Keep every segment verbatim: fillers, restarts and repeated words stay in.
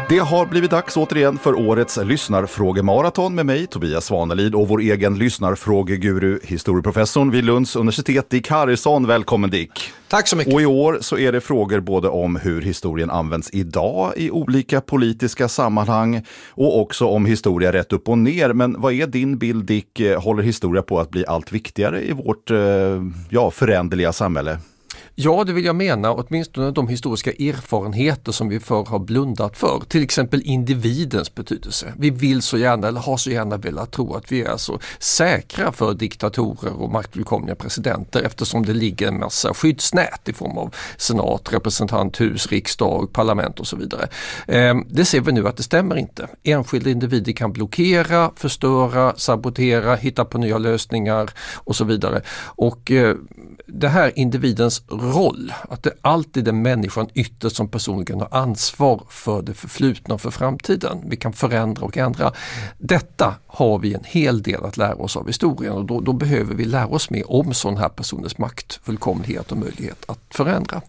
Det har blivit dags återigen för årets lyssnarfrågemaraton med mig, Tobias Svanelid, och vår egen lyssnarfrågeguru, historieprofessorn vid Lunds universitet, Dick Harrison. Välkommen Dick! Tack så mycket! Och i år så är det frågor både om hur historien används idag i olika politiska sammanhang och också om historia rätt upp och ner. Men vad är din bild, Dick? Håller historia på att bli allt viktigare i vårt ja, föränderliga samhälle? Ja, det vill jag mena, åtminstone de historiska erfarenheter som vi förr har blundat för. Till exempel individens betydelse. Vi vill så gärna, eller har så gärna velat tro att vi är så säkra för diktatorer och maktfullkomliga presidenter eftersom det ligger en massa skyddsnät i form av senat, representanthus, riksdag, parlament och så vidare. Det ser vi nu att det stämmer inte. Enskilda individer kan blockera, förstöra, sabotera, hitta på nya lösningar och så vidare. Och det här individens roll, att det alltid är människan ytterst som personligen har ansvar för det förflutna och för framtiden. Vi kan förändra och ändra. Detta har vi en hel del att lära oss av historien och då, då behöver vi lära oss mer om sån här personers makt, fullkomlighet och möjlighet att förändra.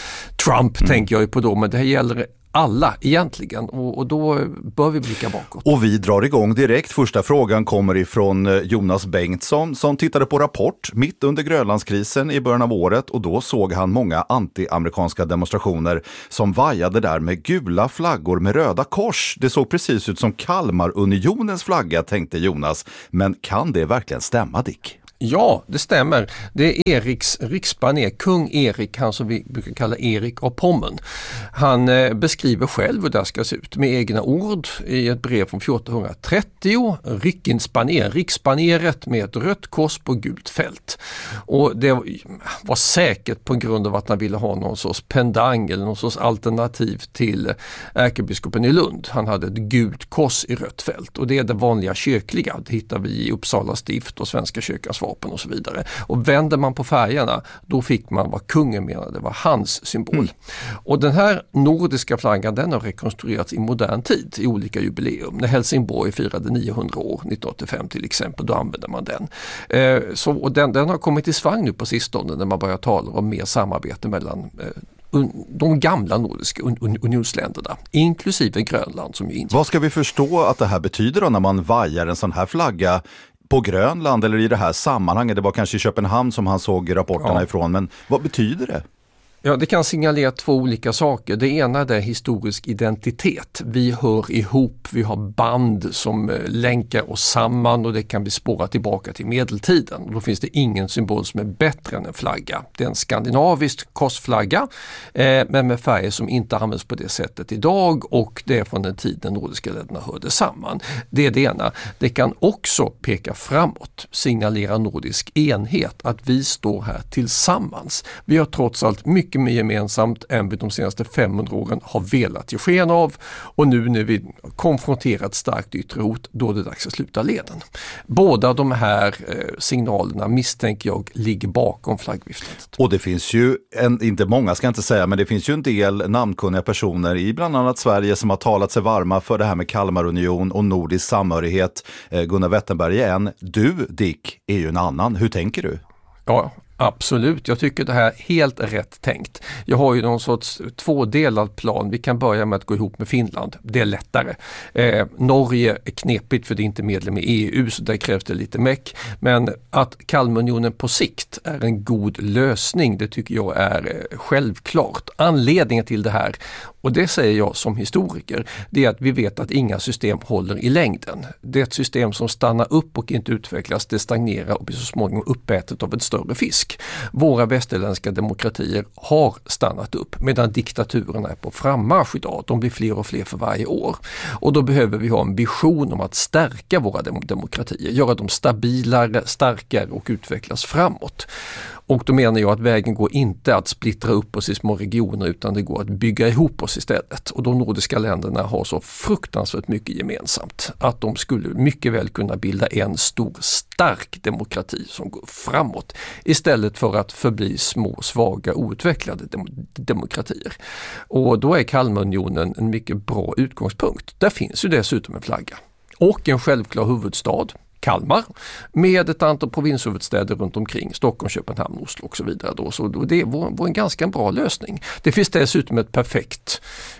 Trump mm. tänker jag ju på då, men det här gäller alla egentligen och, och då bör vi blicka bakåt. Och vi drar igång direkt. Första frågan kommer ifrån Jonas Bengtsson som tittade på Rapport mitt under Grönlandskrisen i början av året och då såg han många anti-amerikanska demonstrationer som vajade där med gula flaggor med röda kors. Det såg precis ut som Kalmarunionens flagga, tänkte Jonas. Men kan det verkligen stämma, Dick? Ja, det stämmer. Det är Eriks riksbaner, kung Erik, han som vi brukar kalla Erik av Pommern. Han eh, beskriver själv hur det ska se ut med egna ord i ett brev från fjortonhundratrettio. Rikinsbaner, riksbaneret med ett rött kors på gult fält. Och det var säkert på grund av att han ville ha någon sorts pendang eller någon sorts alternativ till ärkebiskopen i Lund. Han hade ett gult kors i rött fält och det är det vanliga kyrkliga. Det hittar vi i Uppsala stift och Svenska kyrkans vapen och så vidare. Och vänder man på färgerna, då fick man vad kungen menade, det var hans symbol. Mm. Och den här nordiska flaggan, den har rekonstruerats i modern tid i olika jubileum. När Helsingborg firade niohundra år, nittonhundraåttiofem till exempel, då använde man den. Eh, så, och den, den har kommit i svang nu på sistone när man börjar tala om mer samarbete mellan eh, de gamla nordiska un- unionsländerna, inklusive Grönland som ju inte. Vad ska vi förstå att det här betyder då när man vajar en sån här flagga på Grönland eller i det här sammanhanget? Det var kanske i Köpenhamn som han såg rapporterna ja. ifrån, men vad betyder det? Ja, det kan signalera två olika saker. Det ena är historisk identitet. Vi hör ihop, vi har band som länkar oss samman och det kan bli spårat tillbaka till medeltiden. Och då finns det ingen symbol som är bättre än en flagga. Det är en skandinavisk korsflagga eh, men med färger som inte används på det sättet idag och det är från den tiden nordiska länderna hörde samman. Det är det ena. Det kan också peka framåt, signalera nordisk enhet, att vi står här tillsammans. Vi har trots allt mycket mer gemensamt än vi de senaste femhundra åren har velat ge sken av och nu när vi konfronterat starkt yttre hot, då är det dags att sluta leden. Båda de här eh, signalerna misstänker jag ligger bakom flaggviftandet. Och det finns ju, en, inte många ska jag inte säga, men det finns ju en del namnkunniga personer i bland annat Sverige som har talat sig varma för det här med Kalmarunion och nordisk samhörighet. Eh, Gunnar Wetterberg är en, du Dick är ju en annan. Hur tänker du? Ja, absolut. Jag tycker det här är helt rätt tänkt. Jag har ju någon sorts tvådelad plan. Vi kan börja med att gå ihop med Finland. Det är lättare. Eh, Norge är knepigt för det är inte medlem i E U så där krävs det lite meck. Men att Kalmarunionen på sikt är en god lösning, det tycker jag är eh, självklart. Anledningen till det här, och det säger jag som historiker, det är att vi vet att inga system håller i längden. Det är ett system som stannar upp och inte utvecklas, det stagnerar och blir så småningom uppätet av ett större fisk. Våra västerländska demokratier har stannat upp medan diktaturerna är på frammarsch idag. De blir fler och fler för varje år. Och då behöver vi ha en vision om att stärka våra dem- demokratier, göra dem stabilare, starkare och utvecklas framåt. Och då menar jag att vägen går inte att splittra upp oss i små regioner utan det går att bygga ihop oss istället. Och de nordiska länderna har så fruktansvärt mycket gemensamt att de skulle mycket väl kunna bilda en stor stark demokrati som går framåt istället för att förbli små, svaga, outvecklade dem- demokratier. Och då är Kalmarunionen en mycket bra utgångspunkt. Där finns ju dessutom en flagga och en självklar huvudstad, Kalmar, med ett antal provinshuvudstäder runt omkring, Stockholm, Köpenhamn, Oslo och så vidare. Då. Så det var, var en ganska bra lösning. Det finns dessutom ett perfekt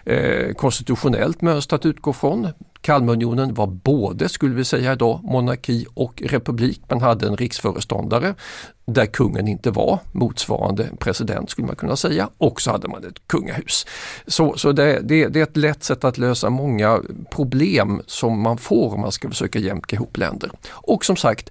eh, konstitutionellt mönster att utgå från. Kalmarunionen var både, skulle vi säga idag, monarki och republik. Man hade en riksföreståndare där kungen inte var motsvarande president, skulle man kunna säga, och så hade man ett kungahus. Så, så det, det, det är ett lätt sätt att lösa många problem som man får om man ska försöka jämka ihop länder. Och som sagt,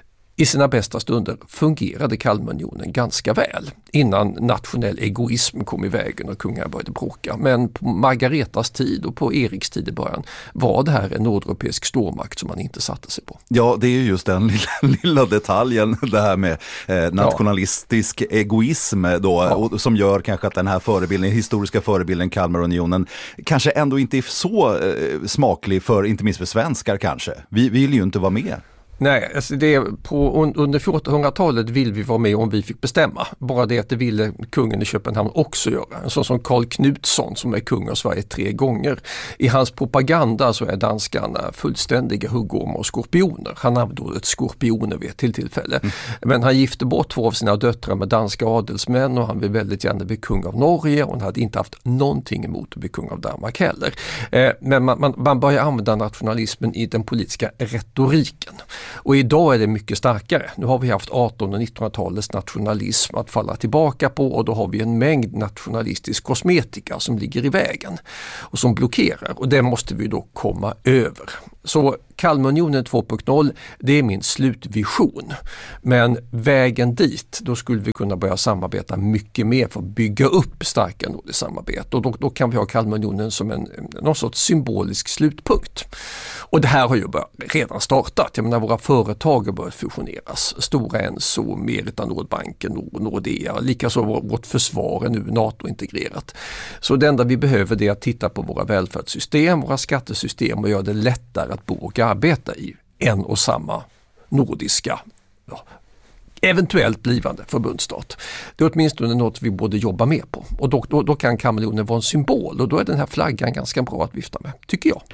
i sina bästa stunder fungerade Kalmarunionen ganska väl innan nationell egoism kom i vägen och kungar började bråka. Men på Margaretas tid och på Eriks tid i början var det här en nordeuropeisk stormakt som man inte satte sig på. Ja, det är ju just den lilla, lilla detaljen, det här med eh, nationalistisk ja. egoism då, ja. och, som gör kanske att den här förebilden, historiska förebilden Kalmarunionen kanske ändå inte är så eh, smaklig för, inte minst för svenskar kanske. Vi, vi vill ju inte vara med. Nej, alltså det är på, under fjortonhundratalet vill vi vara med om vi fick bestämma. Bara det att det ville kungen i Köpenhamn också göra. En sån som Karl Knutsson som är kung av Sverige tre gånger. I hans propaganda så är danskarna fullständiga huggormar och skorpioner. Han använde ordet skorpioner vid ett till tillfälle. Mm. Men han gifte bort två av sina döttrar med danska adelsmän och han vill väldigt gärna bli kung av Norge och han hade inte haft någonting emot att bli kung av Danmark heller. Eh, men man, man, man börjar använda nationalismen i den politiska retoriken. Och idag är det mycket starkare. Nu har vi haft artonhundra- och nittonhundratalets nationalism att falla tillbaka på och då har vi en mängd nationalistisk kosmetika som ligger i vägen och som blockerar och det måste vi då komma över. Så Kalmarunionen två punkt noll, det är min slutvision. Men vägen dit, då skulle vi kunna börja samarbeta mycket mer för att bygga upp starka nordiskt samarbete. Och då, då kan vi ha Kalmarunionen som en någon sorts symbolisk slutpunkt. Och det här har ju börjat, redan startat. Jag menar, våra företag har börjat fusioneras. Stora Enso, Merita Nordbanken, Nord, Nordea. Likaså vårt försvar är nu NATO-integrerat. Så det enda vi behöver är att titta på våra välfärdssystem, våra skattesystem och göra det lättare att bo och arbeta i en och samma nordiska, ja, eventuellt blivande förbundsstat. Det är åtminstone något vi borde jobba med på. Och då, då, då kan Kalmarunionen vara en symbol och då är den här flaggan ganska bra att vifta med, tycker jag.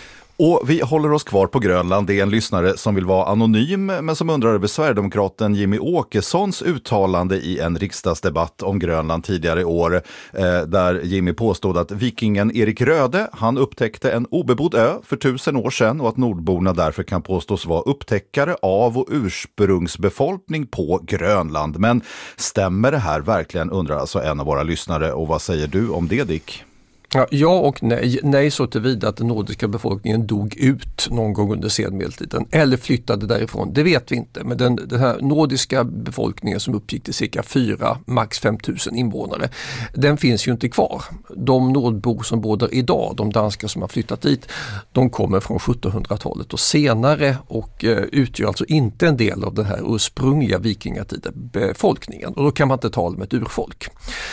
Och vi håller oss kvar på Grönland. Det är en lyssnare som vill vara anonym men som undrar över Sverigedemokraten Jimmy Åkessons uttalande i en riksdagsdebatt om Grönland tidigare i år eh, där Jimmy påstod att vikingen Erik Röde, han upptäckte en obebodd ö för tusen år sedan och att nordborna därför kan påstås vara upptäckare av och ursprungsbefolkning på Grönland. Men stämmer det här verkligen, undrar alltså en av våra lyssnare, och vad säger du om det, Dick? Ja, ja och nej. Nej så tillvida att den nordiska befolkningen dog ut någon gång under senmedeltiden eller flyttade därifrån, det vet vi inte. Men den, den här nordiska befolkningen som uppgick till cirka fyra, max fem tusen invånare, den finns ju inte kvar. De nordbor som bor där idag, de danskar som har flyttat dit, de kommer från sjuttonhundratalet och senare och eh, utgör alltså inte en del av den här ursprungliga vikingatida befolkningen. Och då kan man inte tala om ett urfolk.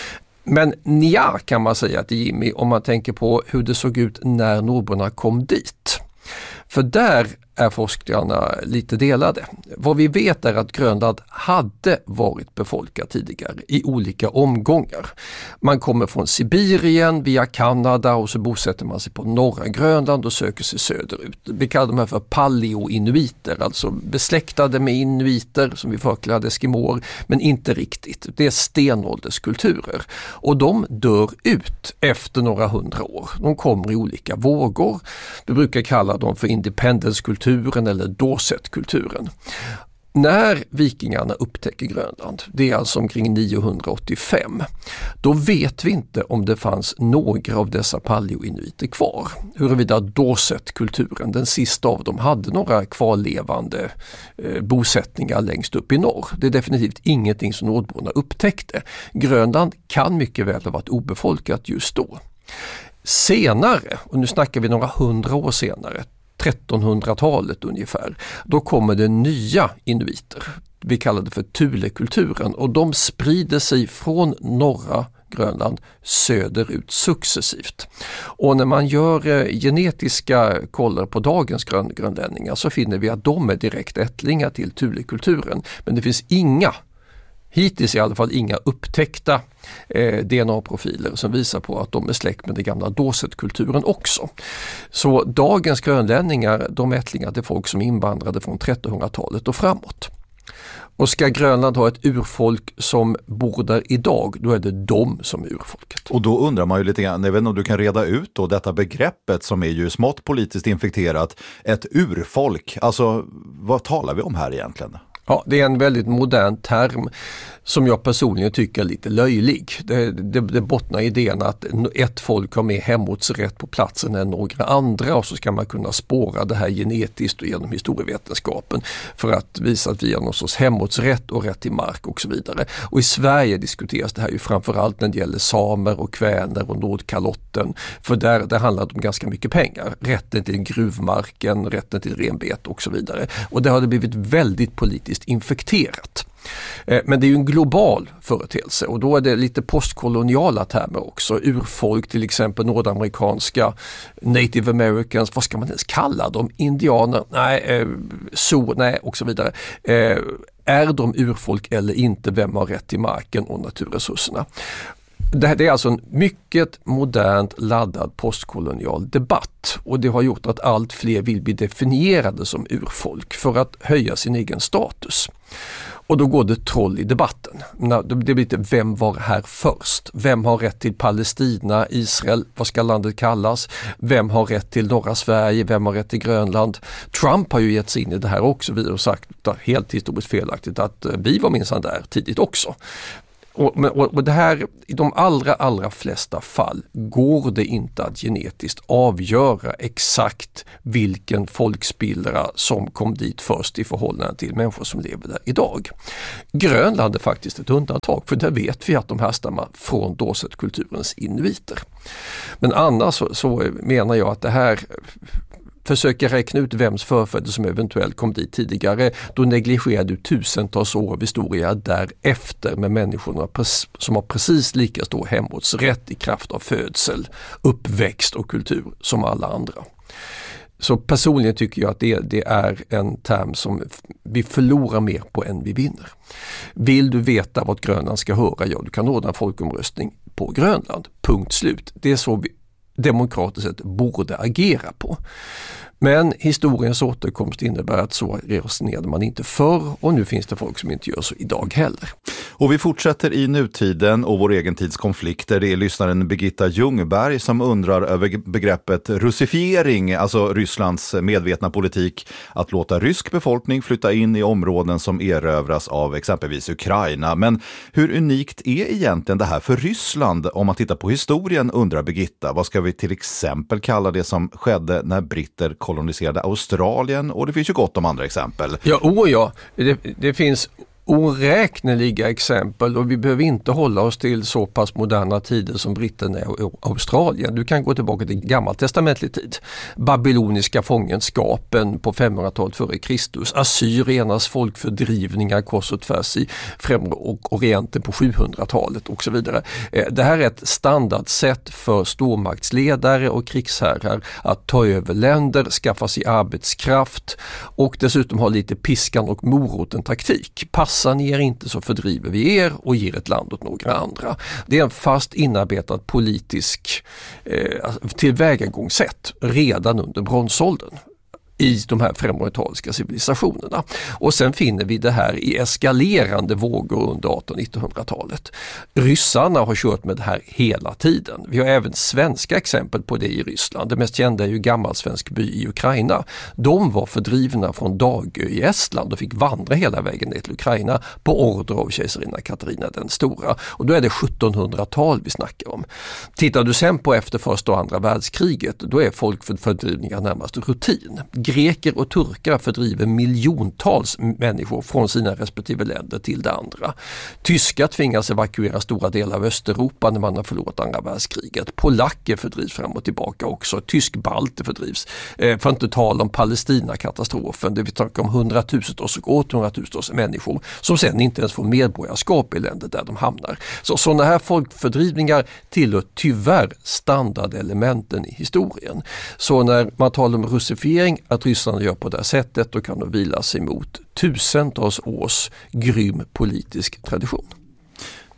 Men nja, kan man säga till Jimmy om man tänker på hur det såg ut när nordborna kom dit. För där är forskarna lite delade. Vad vi vet är att Grönland hade varit befolkat tidigare i olika omgångar. Man kommer från Sibirien via Kanada och så bosätter man sig på norra Grönland och söker sig söderut. Vi kallar dem här för paleo-inuiter, alltså besläktade med inuiter som vi förklarade eskimor, men inte riktigt. Det är stenålderskulturer och de dör ut efter några hundra år. De kommer i olika vågor. Vi brukar kalla dem för independence-kulturer eller Dorset-kulturen. När vikingarna upptäcker Grönland, det är alltså omkring niohundraåttiofem, då vet vi inte om det fanns några av dessa paleo-inuiter kvar. Huruvida Dorset-kulturen, den sista av dem, hade några kvarlevande eh, bosättningar längst upp i norr. Det är definitivt ingenting som nordborna upptäckte. Grönland kan mycket väl ha varit obefolkat just då. Senare, och nu snackar vi några hundra år senare, trettonhundratalet ungefär, då kommer det nya inuiter. Vi kallar det för Thule-kulturen och de sprider sig från norra Grönland söderut successivt. Och när man gör eh, genetiska kollar på dagens grön, grönlänningar så finner vi att de är direkt ättlingar till Thule-kulturen. Men det finns inga, hittills i alla fall inga upptäckta eh, D N A-profiler som visar på att de är släkt med den gamla Dorset-kulturen också. Så dagens grönlänningar, de är ättlingar till folk som invandrade från trettonhundratalet och framåt. Och ska Grönland ha ett urfolk som bor där idag, då är det de som är urfolket. Och då undrar man ju lite grann, jag vet inte om du kan reda ut då detta begreppet som är ju smått politiskt infekterat, ett urfolk. Alltså, vad talar vi om här egentligen? Ja, det är en väldigt modern term som jag personligen tycker är lite löjlig. Det, det, det bottnar i idén att ett folk har mer hemortsrätt på platsen än några andra, och så ska man kunna spåra det här genetiskt och genom historievetenskapen för att visa att vi har någon sorts hemortsrätt och rätt till mark och så vidare. Och i Sverige diskuteras det här ju framförallt när det gäller samer och kväner och Nordkalotten, för där, där handlar det om ganska mycket pengar. Rätten till gruvmarken, rätten till renbete och så vidare. Och det har det blivit väldigt politiskt infekterat. Men det är ju en global företeelse, och då är det lite postkoloniala termer också. Urfolk, till exempel nordamerikanska, native americans, vad ska man ens kalla dem? Indianer, nej, eh, så, nej och så vidare. Eh, är de urfolk eller inte? Vem har rätt till marken och naturresurserna? Det här är alltså en mycket modernt laddad postkolonial debatt, och det har gjort att allt fler vill bli definierade som urfolk för att höja sin egen status. Och då går det troll i debatten. Det blir lite, vem var här först? Vem har rätt till Palestina, Israel, vad ska landet kallas? Vem har rätt till norra Sverige? Vem har rätt till Grönland? Trump har ju gett sig in i det här också. Vi har sagt helt historiskt felaktigt att vi var minsann där tidigt också. Och, och, och det här, i de allra, allra flesta fall går det inte att genetiskt avgöra exakt vilken folkspillra som kom dit först i förhållande till människor som lever där idag. Grönland är faktiskt ett undantag, för där vet vi att de härstammar från Dorset-kulturens inuiter. Men annars så, så menar jag att det här försöker räkna ut vems förfäder som eventuellt kom dit tidigare, då negligerar du tusentals år av historia därefter med människorna som har precis lika stor hemortsrätt i kraft av födsel, uppväxt och kultur som alla andra. Så personligen tycker jag att det, det är en term som vi förlorar mer på än vi vinner. Vill du veta vad Grönland ska höra? Ja, du kan ordna en folkomröstning på Grönland. Punkt slut. Det är så vi demokratiskt sett borde agera på. Men historiens återkomst innebär att så resonerade man inte förr, och nu finns det folk som inte gör så idag heller. Och vi fortsätter i nutiden och vår egen tids konflikter. Det är lyssnaren Birgitta Ljungberg som undrar över begreppet russifiering, alltså Rysslands medvetna politik att låta rysk befolkning flytta in i områden som erövras av exempelvis Ukraina. Men hur unikt är egentligen det här för Ryssland? Om man tittar på historien, undrar Birgitta, vad ska vi till exempel kalla det som skedde när britter koloniserade Australien, och det finns ju gott om andra exempel. Ja, oh ja. Det, det finns oräkneliga exempel, och vi behöver inte hålla oss till så pass moderna tider som britterna i Australien. Du kan gå tillbaka till gammaltestamentlig tid. Babyloniska fångenskapen på femhundratalet före Kristus, assyriernas folkfördrivningar kors och tvärs i främre och orienten på sjuhundratalet och så vidare. Det här är ett standardsätt för stormaktsledare och krigsherrar att ta över länder, skaffa sig arbetskraft och dessutom ha lite piskan och moroten taktik. Passar ni er inte så fördriver vi er och ger ett land åt några andra. Det är en fast inarbetad politisk eh, tillvägagångssätt redan under bronsåldern i de här främorientaliska civilisationerna. Och sen finner vi det här i eskalerande vågor under artonhundra- och nittonhundratalet. Ryssarna har kört med det här hela tiden. Vi har även svenska exempel på det i Ryssland. Det mest kända är ju Gammalsvensk by i Ukraina. De var fördrivna från Dagö i Estland och fick vandra hela vägen ner till Ukraina på order av kejsarinna Katarina den stora. Och då är det sjuttonhundratal vi snackar om. Tittar du sen på efter första och andra världskriget, då är folkfördrivningar närmast rutin. Greker och turkar fördriver miljontals människor från sina respektive länder till det andra. Tyskar tvingas evakuera stora delar av Östeuropa när man har förlorat andra världskriget. Polacker fördrivs fram och tillbaka också. Tysk-balter fördrivs. Eh, för att inte tala om Palestina-katastrofen, där vi talar om hundratusentals och åthundratusentals människor som sen inte ens får medborgarskap i länder där de hamnar. Så sådana här folkfördrivningar tillhör tyvärr standardelementen i historien. Så när man talar om russifiering, att Ryssland gör på det här sättet, då kan de vila sig mot tusentals års grym politisk tradition.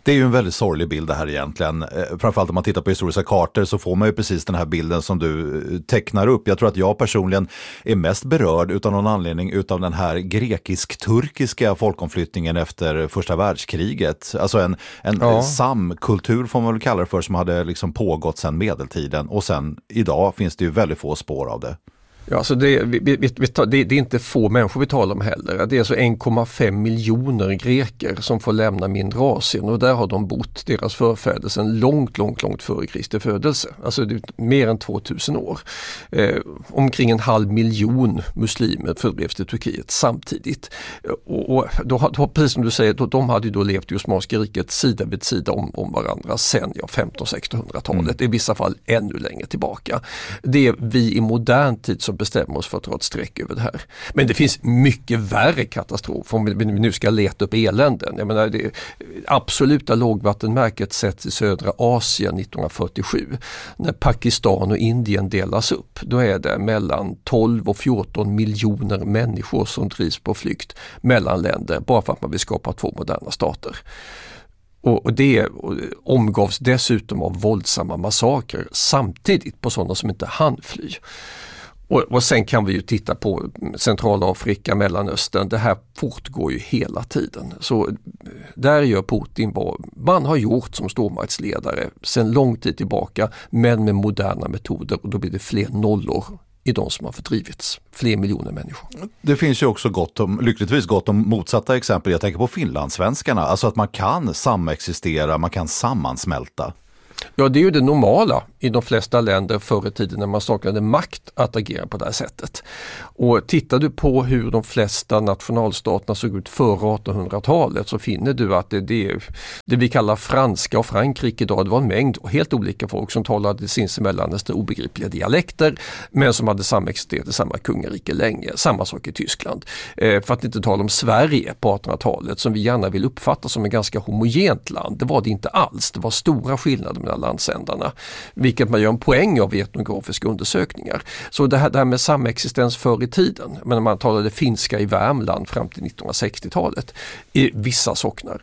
Det är ju en väldigt sorglig bild det här egentligen. Framförallt om man tittar på historiska kartor så får man ju precis den här bilden som du tecknar upp. Jag tror att jag personligen är mest berörd utan någon anledning utav den här grekisk-turkiska folkomflyttningen efter första världskriget. Alltså en, en ja. samkultur får man väl kalla det för, som hade liksom pågått sedan medeltiden, och sen idag finns det ju väldigt få spår av det. Ja, så det, vi, vi, vi tar, det, det är inte få människor vi talar om heller. Det är alltså en komma fem miljoner greker som får lämna mindre Asien, och där har de bott, deras förfäder, sedan långt, långt, långt före Kristi födelse. Alltså det är mer än tvåtusen år. Eh, omkring en halv miljon muslimer fördrevs till Turkiet samtidigt. Och, och då, då, precis som du säger, då, de hade ju då levt i Osmanska riket sida vid sida om, om varandra sedan ja, femtonhundra-sextonhundratalet, mm. i vissa fall ännu längre tillbaka. Det är vi i modern tid som bestämmer oss för att dra ett streck över det här. Men det finns mycket värre katastrofer om vi nu ska leta upp eländen. Jag menar, det absoluta lågvattenmärket sätts i södra Asien nittonhundrafyrtiosju. När Pakistan och Indien delas upp, då är det mellan tolv och fjorton miljoner människor som drivs på flykt mellan länder bara för att man vill skapa två moderna stater. Och det omgavs dessutom av våldsamma massakrer samtidigt på sådana som inte hann fly. Och, och sen kan vi ju titta på Centralafrika, Mellanöstern. Det här fortgår ju hela tiden. Så där gör Putin vad man har gjort som stormaktsledare sedan lång tid tillbaka, men med moderna metoder, och då blir det fler nollor i de som har fördrivits. Fler miljoner människor. Det finns ju också gott om, lyckligtvis gott om motsatta exempel. Jag tänker på finlandssvenskarna. Alltså att man kan samexistera, man kan sammansmälta. Ja, det är ju det normala i de flesta länder förr i tiden när man saknade makt att agera på det här sättet. Och tittar du på hur de flesta nationalstaterna såg ut före artonhundratalet, så finner du att det, det, det vi kallar franska och Frankrike idag, det var en mängd helt olika folk som talade sinsemellan nästan obegripliga dialekter, men som hade samexisterat i samma kungarike länge. Samma sak i Tyskland. Eh, för att inte tala om Sverige på artonhundratalet, som vi gärna vill uppfatta som en ganska homogent land. Det var det inte alls. Det var stora skillnader mellan landsändarna, vilket man gör en poäng av i etnografiska undersökningar. Så det här, det här med samexistens förr i tiden, men när man talade finska i Värmland fram till nittonhundrasextiotalet i vissa socknar,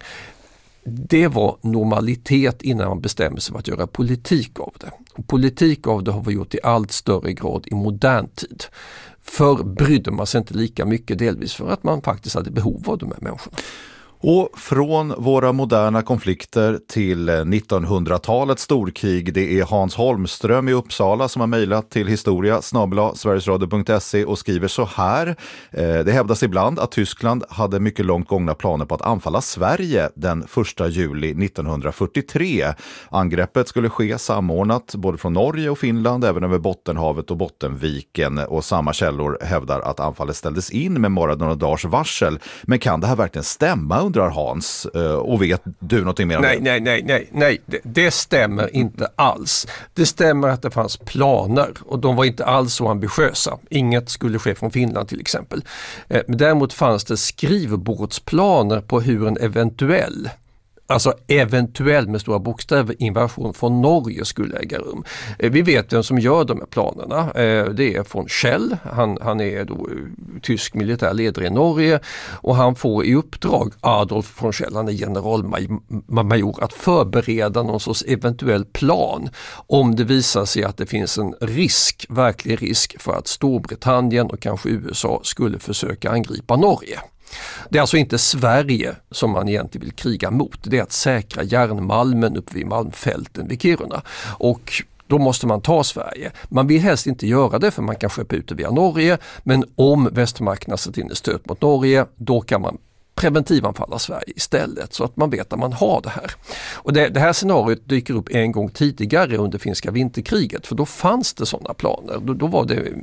det var normalitet innan man bestämde sig för att göra politik av det. Och politik av det har vi gjort i allt större grad i modern tid. Förr brydde man sig inte lika mycket, delvis för att man faktiskt hade behov av de här människorna. Och från våra moderna konflikter till nittonhundratalets storkrig, det är Hans Holmström i Uppsala som har mejlat till historia snabel-a sverigesradio punkt se och skriver så här. Det hävdas ibland att Tyskland hade mycket långt gångna planer på att anfalla Sverige den första juli nittonhundrafyrtiotre. Angreppet skulle ske samordnat både från Norge och Finland, även över Bottenhavet och Bottenviken, och samma källor hävdar att anfallet ställdes in med bara några dagars varsel. Men kan det här verkligen stämma, undrar Hans, och vet du någonting mer om nej, det? Nej, nej, nej, nej. Det, det stämmer inte alls. Det stämmer att det fanns planer, och de var inte alls så ambitiösa. Inget skulle ske från Finland till exempel. Men däremot fanns det skrivbordsplaner på hur en eventuell Alltså eventuell med stora bokstäver invasion från Norge skulle äga rum. Vi vet vem som gör de här planerna. Det är von Schell. Han, han är då tysk militärledare i Norge, och han får i uppdrag, Adolf von Schell, han är generalmajor, att förbereda någon sorts eventuell plan om det visar sig att det finns en risk, verklig risk, för att Storbritannien och kanske U S A skulle försöka angripa Norge. Det är alltså inte Sverige som man egentligen vill kriga mot. Det är att säkra järnmalmen uppe vid Malmfälten vid Kiruna. Och då måste man ta Sverige. Man vill helst inte göra det, för man kan skeppa ut det via Norge. Men om västmakterna sätter in ett stöt mot Norge, då kan man preventivanfalla Sverige istället, så att man vet att man har det här. Och det, det här scenariot dyker upp en gång tidigare under finska vinterkriget, för då fanns det sådana planer. Då, då var det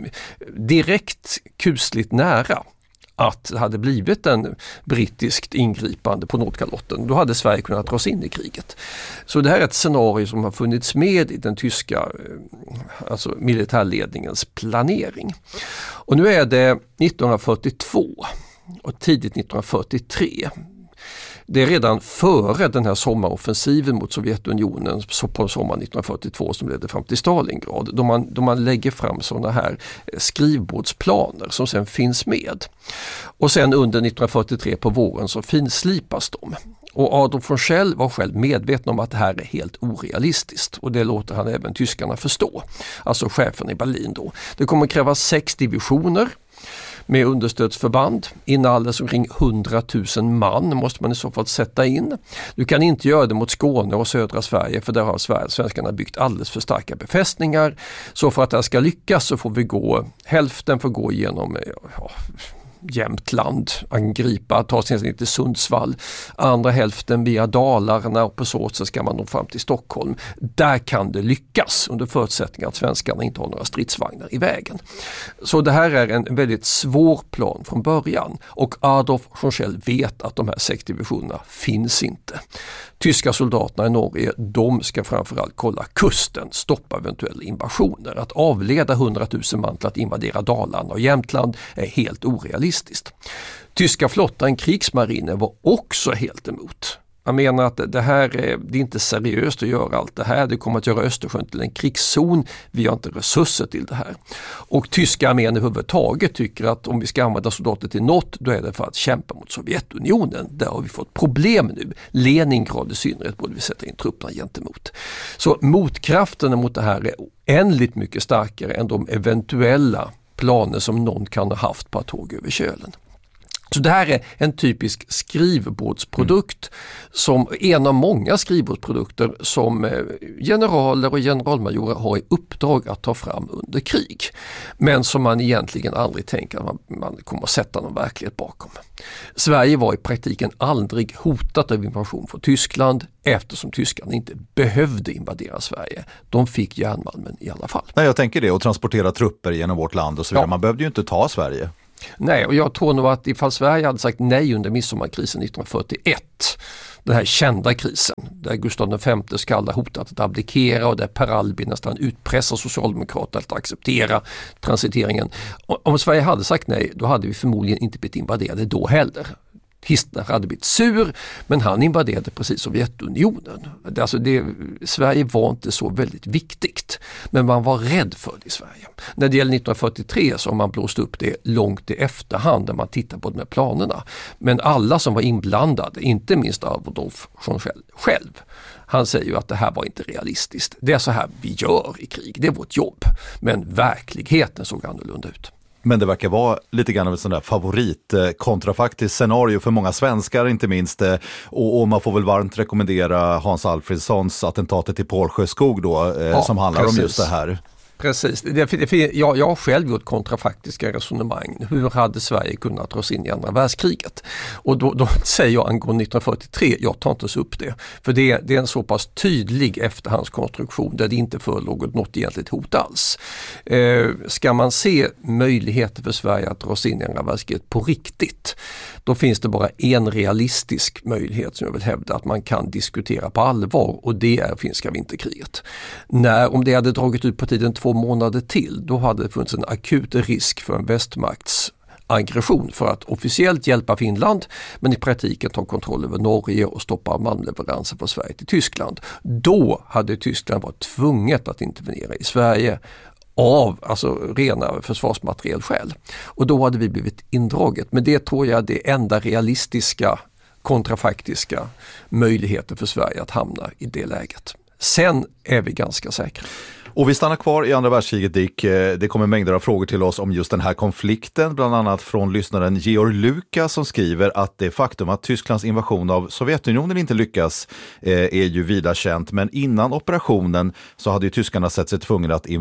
direkt kusligt nära att det hade blivit en brittiskt ingripande på Nordkalotten. Då hade Sverige kunnat dras in i kriget. Så det här är ett scenario som har funnits med i den tyska alltså militärledningens planering. Och nu är det nittonhundrafyrtiotvå och tidigt nittonhundrafyrtiotre. Det är redan före den här sommaroffensiven mot Sovjetunionen på sommaren nittonhundrafyrtiotvå som ledde fram till Stalingrad, då man, då man lägger fram sådana här skrivbordsplaner som sen finns med. Och sen under nittonhundrafyrtiotre på våren så finslipas de. Och Adolf von Schell var själv medveten om att det här är helt orealistiskt och det låter han även tyskarna förstå. Alltså chefen i Berlin då. Det kommer att krävas sex divisioner med understödsförband. Inalles omkring hundratusen man måste man i så fall sätta in. Du kan inte göra det mot Skåne och södra Sverige för där har Sverige, svenskarna byggt alldeles för starka befästningar. Så för att det här ska lyckas så får vi gå, hälften får gå igenom ja, Jämtland, angripa, ta sig ner till Sundsvall, andra hälften via Dalarna och på så sätt ska man nå fram till Stockholm. Där kan det lyckas under förutsättning att svenskarna inte har några stridsvagnar i vägen. Så det här är en väldigt svår plan från början och Adolf von Schell vet att de här sex divisionerna finns inte. Tyska soldaterna i Norge, de ska framförallt kolla kusten, stoppa eventuella invasioner. Att avleda hundratusen man till att invadera Dalarna och Jämtland är helt orealistiskt. Tyska flottan, krigsmarinen, var också helt emot. Jag menar att det här är, det är inte seriöst att göra allt det här. Det kommer att göra Östersjön till en krigszon. Vi har inte resurser till det här. Och tyska armén överhuvudtaget tycker att om vi ska använda soldater till något, då är det för att kämpa mot Sovjetunionen. Där har vi fått problem nu. Leningrad i synnerhet borde vi sätta in trupperna gentemot. Så motkrafterna mot det här är oändligt mycket starkare än de eventuella planer som någon kan ha haft på att tåg över Kölen. Så det här är en typisk skrivbordsprodukt, mm. som en av många skrivbordsprodukter som generaler och generalmajorer har i uppdrag att ta fram under krig. Men som man egentligen aldrig tänker att man, man kommer att sätta någon verklighet bakom. Sverige var i praktiken aldrig hotat av invasion från Tyskland eftersom tyskarna inte behövde invadera Sverige. De fick järnmalmen i alla fall. Nej, jag tänker det, och transportera trupper genom vårt land och så vidare. Ja. Man behövde ju inte ta Sverige. Nej, och jag tror nog att ifall Sverige hade sagt nej under midsommarkrisen nittonhundrafyrtioett, den här kända krisen där Gustav den femte skall hotat att abdikera och där Per Albin nästan utpressar socialdemokrater att acceptera transiteringen. Om Sverige hade sagt nej, då hade vi förmodligen inte blivit invaderade då heller. Hitler hade blivit sur, men han invaderade precis Sovjetunionen. Alltså det, Sverige var inte så väldigt viktigt, men man var rädd för det i Sverige. När det gäller nittonhundrafyrtiotre så har man blåst upp det långt i efterhand när man tittar på de här planerna. Men alla som var inblandade, inte minst Adolf von Schell själv, han säger ju att det här var inte realistiskt. Det är så här vi gör i krig, det är vårt jobb. Men verkligheten såg annorlunda ut. Men det verkar vara lite grann av ett sånt där favorit eh, kontrafaktiskt scenario för många svenskar inte minst. Eh, och, och man får väl varmt rekommendera Hans Alfredssons attentatet i Pålsjöskog då, eh, ja, som handlar precis om just det här. Precis. Det, det, jag, jag har själv gjort kontrafaktiska resonemang. Hur hade Sverige kunnat dra sig in i andra världskriget? Och då, då säger jag angående nittonhundrafyrtiotre, jag tar inte så upp det. För det, det är en så pass tydlig efterhandskonstruktion där det inte förelåg något egentligt hot alls. Eh, ska man se möjligheter för Sverige att dra sig in i andra världskriget på riktigt, då finns det bara en realistisk möjlighet som jag vill hävda att man kan diskutera på allvar, och det är finska vinterkriget. När, om det hade dragit ut på tiden två månader till, då hade det funnits en akut risk för en västmakts aggression för att officiellt hjälpa Finland, men i praktiken ta kontroll över Norge och stoppa malmleveranser från Sverige till Tyskland. Då hade Tyskland varit tvunget att intervenera i Sverige av alltså rena försvarsmaterielskäl. Och då hade vi blivit indraget. Men det tror jag är det enda realistiska, kontrafaktiska möjligheten för Sverige att hamna i det läget. Sen är vi ganska säkra. Och vi stannar kvar i andra världskriget, Dick. Det kommer mängder av frågor till oss om just den här konflikten, bland annat från lyssnaren Georg Lukas som skriver att det faktum att Tysklands invasion av Sovjetunionen inte lyckas eh, är ju vida känt, men innan operationen så hade ju tyskarna sett sig tvungna att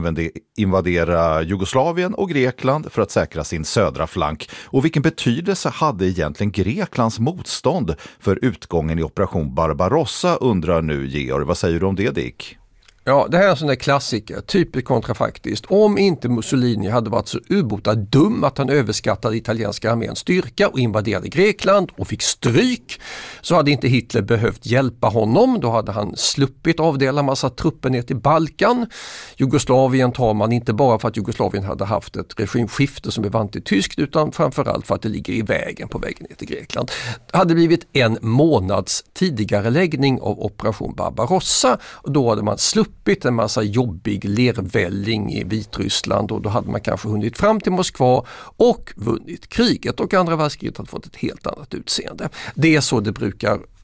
invadera Jugoslavien och Grekland för att säkra sin södra flank. Och vilken betydelse hade egentligen Greklands motstånd för utgången i operation Barbarossa, undrar nu Georg. Vad säger du om det, Dick? Ja, det här är en sån där klassiker, typiskt kontrafaktiskt. Om inte Mussolini hade varit så ubota dum att han överskattade italienska arméns styrka och invaderade Grekland och fick stryk, så hade inte Hitler behövt hjälpa honom. Då hade han sluppit avdela massa trupper ner till Balkan. Jugoslavien tar man inte bara för att Jugoslavien hade haft ett regimskifte som är vant till tyskt, utan framförallt för att det ligger i vägen på vägen ner till Grekland. Det hade blivit en månads tidigare läggning av operation Barbarossa, och då hade man sluppit en massa jobbig lervälling i Vitryssland, och då hade man kanske hunnit fram till Moskva och vunnit kriget, och andra världskriget hade fått ett helt annat utseende. Det är så det brukar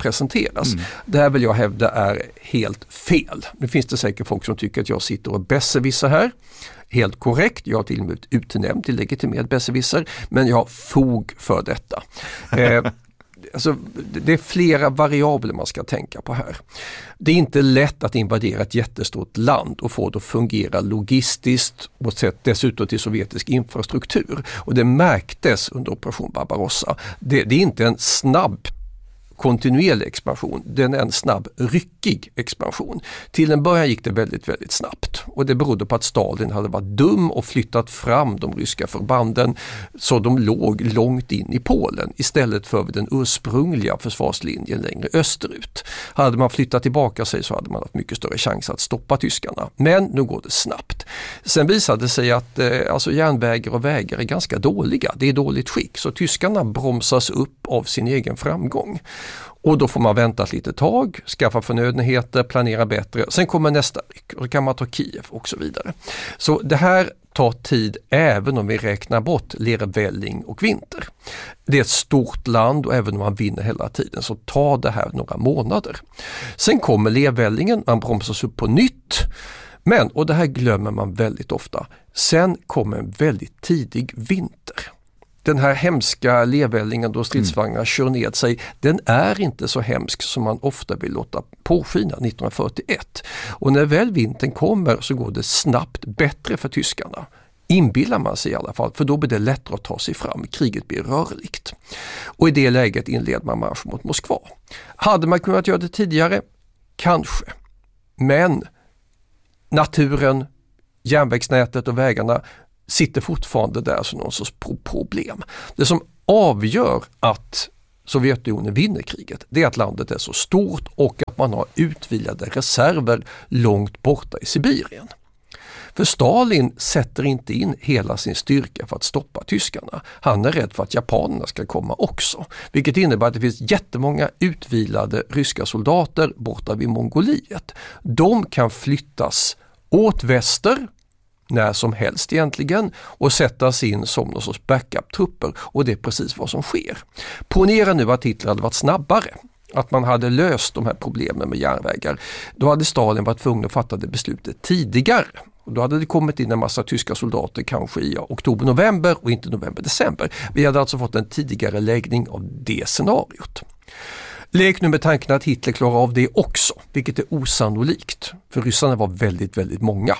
presenteras. Mm. Det här vill jag hävda är helt fel. Nu finns det säkert folk som tycker att jag sitter och besserwisser här. Helt korrekt, jag har till och med utnämnt till legitimerad besserwisser, men jag har fog för detta. eh, Alltså, det är flera variabler man ska tänka på här. Det är inte lätt att invadera ett jättestort land och få det att fungera logistiskt och sett dessutom till sovjetisk infrastruktur. Och det märktes under operation Barbarossa. Det, det är inte en snabb kontinuerlig expansion, den är en snabb ryckig expansion. Till en början gick det väldigt, väldigt snabbt och det berodde på att Stalin hade varit dum och flyttat fram de ryska förbanden så de låg långt in i Polen istället för den ursprungliga försvarslinjen längre österut. Hade man flyttat tillbaka sig så hade man haft mycket större chans att stoppa tyskarna. Men nu går det snabbt. Sen visade det sig att eh, alltså järnvägar och vägar är ganska dåliga. Det är dåligt skick så tyskarna bromsas upp av sin egen framgång. Och då får man vänta ett litet tag, skaffa förnödenheter, planera bättre. Sen kommer nästa ryck och då kan man ta Kiev och så vidare. Så det här tar tid även om vi räknar bort lervälling och vinter. Det är ett stort land och även om man vinner hela tiden så tar det här några månader. Sen kommer lervällingen, man bromsas upp på nytt. Men, och det här glömmer man väldigt ofta, sen kommer en väldigt tidig vinter. Den här hemska lervällingen då stridsvagnar mm. kör ned sig, den är inte så hemsk som man ofta vill låta påskina nittonhundrafyrtioett. Och när väl vintern kommer så går det snabbt bättre för tyskarna. Inbillar man sig i alla fall, för då blir det lättare att ta sig fram. Kriget blir rörligt. Och i det läget inleder man marsch mot Moskva. Hade man kunnat göra det tidigare? Kanske. Men naturen, järnvägsnätet och vägarna sitter fortfarande där som någon sorts problem. Det som avgör att Sovjetunionen vinner kriget, det är att landet är så stort och att man har utvilade reserver långt borta i Sibirien. För Stalin sätter inte in hela sin styrka för att stoppa tyskarna. Han är rädd för att japanerna ska komma också. Vilket innebär att det finns jättemånga utvilade ryska soldater borta vid Mongoliet. De kan flyttas åt väster när som helst egentligen och sättas in som någon sorts backup-trupper och det är precis vad som sker. Ponera nu att Hitler hade varit snabbare, att man hade löst de här problemen med järnvägar. Då hade Stalin varit tvungen att fatta det beslutet tidigare. Och då hade det kommit in en massa tyska soldater kanske i oktober-november och inte november-december. Vi hade alltså fått en tidigare läggning av det scenariot. Lek nu med tanken att Hitler klarar av det också, vilket är osannolikt. För ryssarna var väldigt, väldigt många.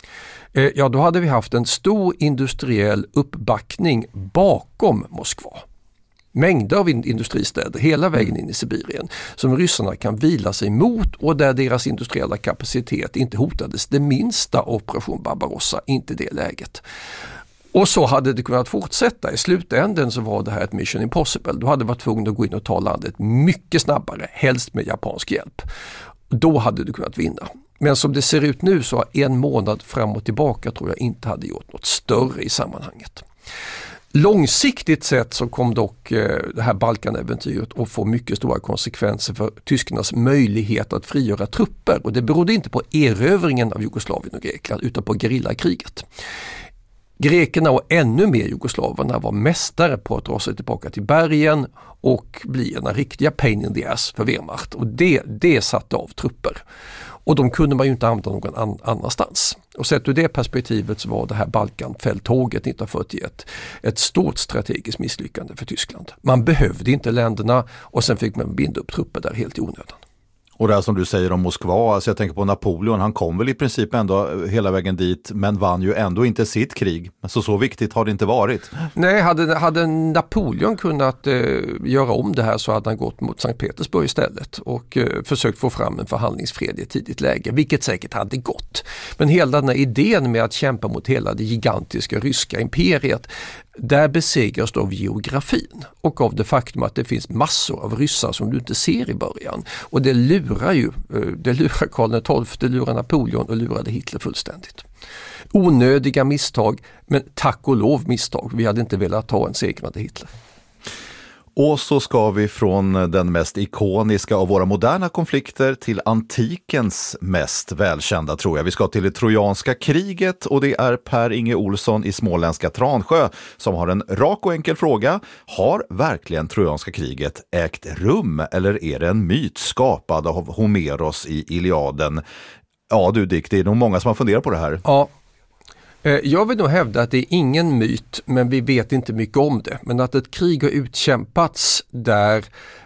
Ja, då hade vi haft en stor industriell uppbackning bakom Moskva. Mängder av industristäder hela vägen in i Sibirien som ryssarna kan vila sig mot och där deras industriella kapacitet inte hotades det minsta av operation Barbarossa, inte det läget. Och så hade det kunnat fortsätta. I slutänden så var det här ett mission impossible. Då hade varit tvungen att gå in och ta landet mycket snabbare, helst med japansk hjälp. Då hade du kunnat vinna. Men som det ser ut nu så har en månad fram och tillbaka tror jag inte hade gjort något större i sammanhanget. Långsiktigt sett så kom dock eh, det här Balkanäventyret att få mycket stora konsekvenser för tyskarnas möjlighet att frigöra trupper. Och det berodde inte på erövringen av Jugoslavien och Grekland utan på gerillakriget. Grekerna och ännu mer jugoslaverna var mästare på att dra sig tillbaka till bergen och bli en riktiga pain in the ass för Wehrmacht. Och det, det satte av trupper. Och de kunde man ju inte använda någon an- annanstans. Och sett ur det perspektivet så var det här Balkanfälttåget nittonhundrafyrtioett ett stort strategiskt misslyckande för Tyskland. Man behövde inte länderna och sen fick man binda upp trupper där helt i onödan. Och det här som du säger om Moskva, alltså jag tänker på Napoleon, han kom väl i princip ändå hela vägen dit men vann ju ändå inte sitt krig. Så så viktigt har det inte varit. Nej, hade, hade Napoleon kunnat eh, göra om det här så hade han gått mot Sankt Petersburg istället och eh, försökt få fram en förhandlingsfred i ett tidigt läge, vilket säkert hade gått. Men hela den här idén med att kämpa mot hela det gigantiska ryska imperiet, där besegras då av geografin och av det faktum att det finns massor av ryssar som du inte ser i början. Och det lurar ju, det lurar Karl den tolfte, det lurar Napoleon och lurade Hitler fullständigt. Onödiga misstag, men tack och lov misstag. Vi hade inte velat ta en segrande Hitler. Och så ska vi från den mest ikoniska av våra moderna konflikter till antikens mest välkända, tror jag. Vi ska till det trojanska kriget och det är Per-Inge Olsson i småländska Transjö som har en rak och enkel fråga. Har verkligen trojanska kriget ägt rum eller är det en myt skapad av Homeros i Iliaden? Ja du Dick, det är nog många som har funderat på det här. Ja. Jag vill nog hävda att det är ingen myt, men vi vet inte mycket om det. Men att ett krig har utkämpats där,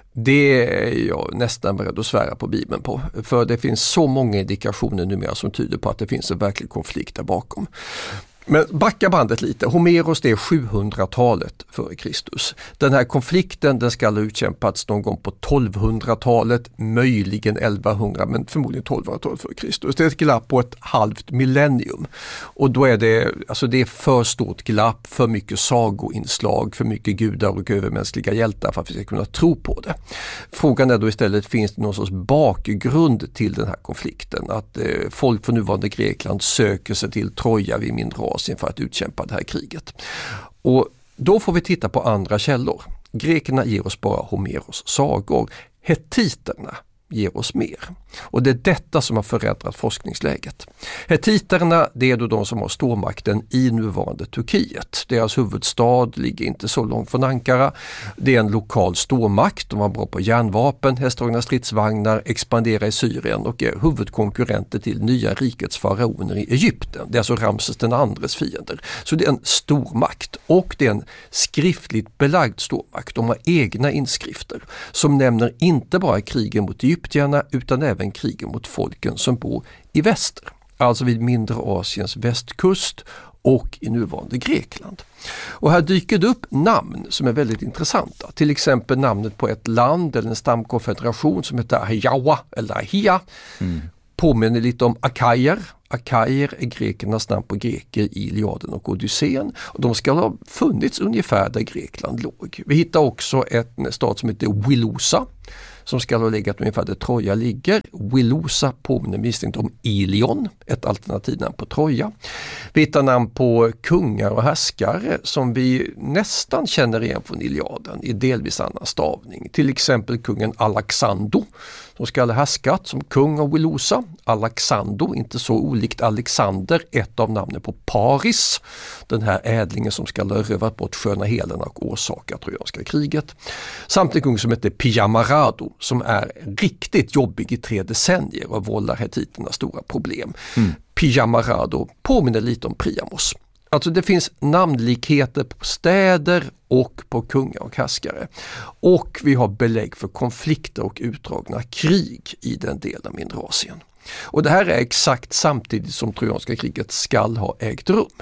det är jag nästan beredd att svära på Bibeln på. För det finns så många indikationer numera som tyder på att det finns en verklig konflikt där bakom. Men backa bandet lite. Homeros, det är sjuhundratalet före Kristus. Den här konflikten, den ska ha utkämpats någon gång på tolvhundratalet, möjligen elvahundra, men förmodligen tolvhundratalet före Kristus. Det är ett glapp på ett halvt millennium. Och då är det, alltså det är för stort glapp, för mycket sagoinslag, för mycket gudar och övermänskliga hjältar för att vi ska kunna tro på det. Frågan är då istället, finns det någon sorts bakgrund till den här konflikten? Att eh, folk från nuvarande Grekland söker sig till Troja vid mindre Asien för att utkämpa det här kriget. Och då får vi titta på andra källor. Grekerna ger oss bara Homeros sagor. Hettiterna ger oss mer. Och det är detta som har förändrat forskningsläget. Hettiterna, det är då de som har stormakten i nuvarande Turkiet. Deras huvudstad ligger inte så långt från Ankara. Det är en lokal stormakt. De var bra på järnvapen, hästdragna stridsvagnar, expanderar i Syrien och är huvudkonkurrenter till nya rikets faraoner i Egypten. Det är alltså Ramses den andres fiender. Så det är en stormakt och det är en skriftligt belagd stormakt. De har egna inskrifter som nämner inte bara krigen mot egyptierna utan även krigen mot folken som bor i väster, alltså vid mindre Asiens västkust och i nuvarande Grekland. Och här dyker det upp namn som är väldigt intressanta. Till exempel namnet på ett land eller en stamkonfederation som heter Ahiawa eller Ahia. Mm. Påminner lite om Akajer. Akajer är grekernas namn på greker i Iliaden och Odysseen. Och de ska ha funnits ungefär där Grekland låg. Vi hittar också en stad som heter Wilosa som ska ha legat ungefär där Troja ligger. Wilosa påminner misstänkt om Ilion, ett alternativnamn på Troja. Vi hittar namn på kungar och härskare som vi nästan känner igen från Iliaden i delvis annan stavning. Till exempel kungen Alexander som ska ha härskat som kung av Wilosa. Alexander, inte så olikt Alexander, ett av namnen på Paris. Den här ädlingen som ska ha rövat bort sköna Helena och orsakat trojanska kriget. Samt en kung som heter Pijamarado som är riktigt jobbig i tre decennier och vållar hettiterna stora problem. Mm. Pijamarado påminner lite om Priamos. Alltså det finns namnlikheter på städer och på kungar och härskare. Och vi har belägg för konflikter och utdragna krig i den delen av mindre Asien. Och det här är exakt samtidigt som trojanska kriget skall ha ägt rum.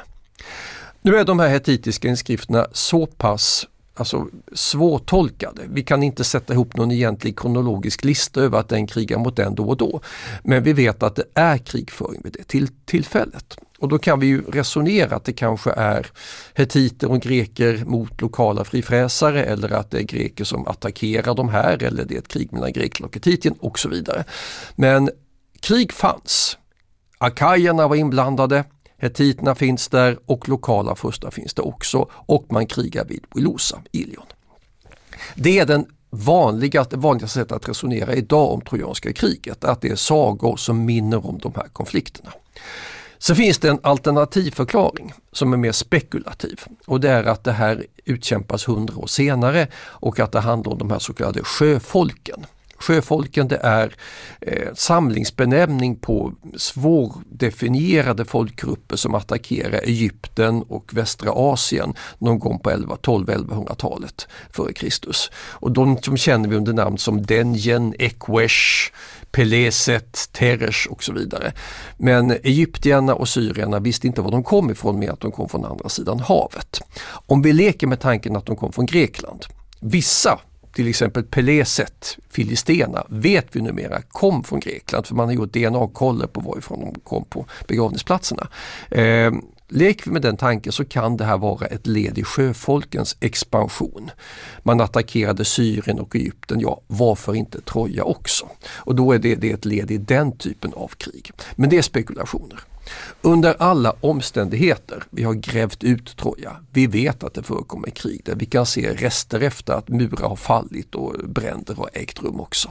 Nu är de här hettitiska inskrifterna så pass alltså, svårtolkade. Vi kan inte sätta ihop någon egentlig kronologisk lista över att den krigar mot den då och då. Men vi vet att det är krigföring vid det till tillfället. Och då kan vi ju resonera att det kanske är hettiter och greker mot lokala frifräsare eller att det är greker som attackerar de här eller det är ett krig mellan Grekland och Hettitien och så vidare. Men krig fanns. Akajerna var inblandade. Hettiterna finns där och lokala furstar finns det också och man krigar vid Wilosa, Ilion. Det är den vanligaste, vanligaste sättet att resonera idag om trojanska kriget, att det är sagor som minner om de här konflikterna. Så finns det en alternativ förklaring som är mer spekulativ och det är att det här utkämpas hundra år senare och att det handlar om de här så kallade sjöfolken. Sjöfolken det är eh, samlingsbenämning på svårdefinierade folkgrupper som attackerar Egypten och västra Asien någon gång på elva tolv elvahundratalet före Kristus. Och de som känner vi under namn som Denjen, Ekwesh, Peleset, Teresh och så vidare. Men egyptierna och syrierna visste inte var de kom ifrån med att de kom från andra sidan havet. Om vi leker med tanken att de kom från Grekland, vissa till exempel Peleset, Filistena, vet vi numera kom från Grekland för man har gjort D N A-koller på varifrån de kom på begravningsplatserna. Eh, leker vi med den tanken så kan det här vara ett led i sjöfolkens expansion. Man attackerade Syrien och Egypten, ja varför inte Troja också? Och då är det, det är ett led i den typen av krig. Men det är spekulationer. Under alla omständigheter, vi har grävt ut Troja, vi vet att det förekommer krig där, vi kan se rester efter att murar har fallit och bränder har ägt rum också.